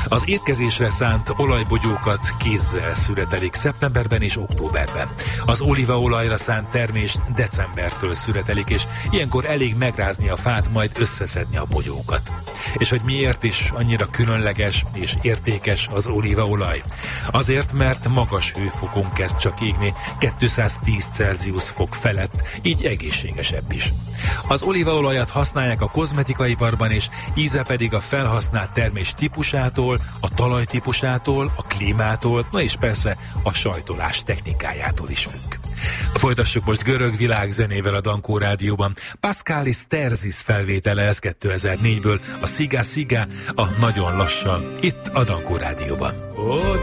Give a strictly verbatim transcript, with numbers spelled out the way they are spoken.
Az étkezésre szánt olajbogyókat kézzel szüretelik szeptemberben és októberben. Az olívaolajra szánt termést decembertől szüretelik, és ilyenkor elég megrázni a fát, majd összeszedni a bogyókat. És hogy miért is annyira különleges és értékes az olívaolaj? Azért, mert magas hőfokon kezd csak égni, kétszáztíz Celsius fok felett, így egészségesebb is. Az olívaolajat használják a kozmetikaiparban, és íze pedig a felhasznált termés típusától, a talaj típusától, a klímától, na és persze a sajtolás technikájától is függ. Folytassuk most görög világzenével a Dankó Rádióban. Paschalis Terzis felvétele ez kétezer-négyből, a Siga Siga, a Nagyon lassan, itt a Dankó Rádióban.